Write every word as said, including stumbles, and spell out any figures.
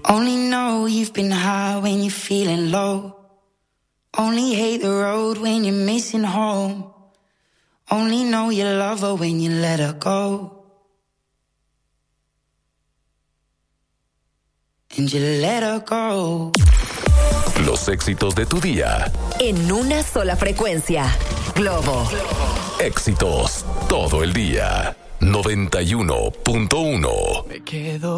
Only know you've been high when you're feeling low. Only hate the road when you're missing home. Only know you love her when you let her go. And you let her go. Los éxitos de tu día. En una sola frecuencia. Globo. Éxitos todo el día. noventa y uno punto uno. Me quedo